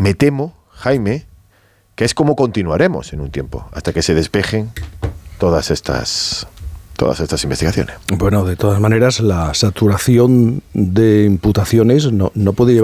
me temo, Jaime, que es como continuaremos en un tiempo, hasta que se despejen todas estas investigaciones. Bueno, de todas maneras, la saturación de imputaciones no puede llevar